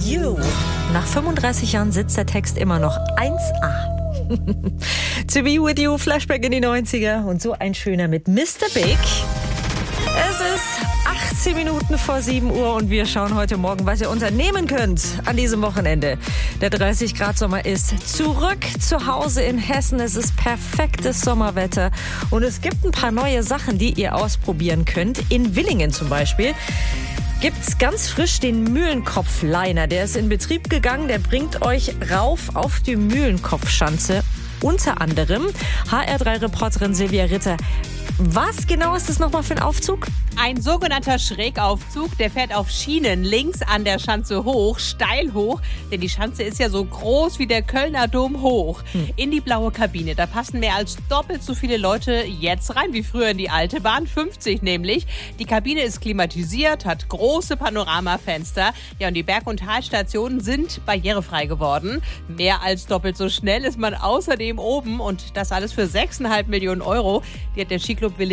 You. Nach 35 Jahren sitzt der Text immer noch 1A. To Be With You, Flashback in die 90er und so ein schöner mit Mr. Big. Es ist 18 Minuten vor 7 Uhr und wir schauen heute Morgen, was ihr unternehmen könnt an diesem Wochenende. Der 30-Grad-Sommer ist zurück zu Hause in Hessen. Es ist perfektes Sommerwetter und es gibt ein paar neue Sachen, die ihr ausprobieren könnt. In Willingen zum Beispiel gibt's ganz frisch den Mühlenkopf-Liner. Der ist in Betrieb gegangen, der bringt euch rauf auf die Mühlenkopfschanze. Unter anderem HR3-Reporterin Silvia Ritter. Was genau ist das nochmal für ein Aufzug? Ein sogenannter Schrägaufzug, der fährt auf Schienen links an der Schanze hoch, steil hoch, denn die Schanze ist ja so groß wie der Kölner Dom hoch. In die blaue Kabine, da passen mehr als doppelt so viele Leute jetzt rein wie früher in die alte Bahn, 50 nämlich. Die Kabine ist klimatisiert, hat große Panoramafenster. Ja, und die Berg- und Talstationen sind barrierefrei geworden. Mehr als doppelt so schnell ist man außerdem oben und das alles für 6,5 Millionen Euro. Die hat der Skiclub